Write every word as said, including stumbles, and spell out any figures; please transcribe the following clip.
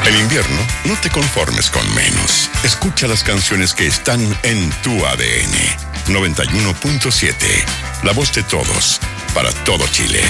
En invierno, no te conformes con menos. Escucha las canciones que están en tu A D N. noventa y uno punto siete. La voz de todos, para todo Chile.